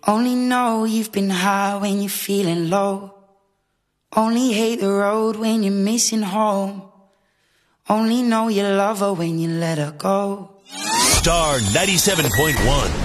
Only know you've been high when you're feeling low. Only hate the road when you're missing home. Only know you love her when you let her go. Star 97.1.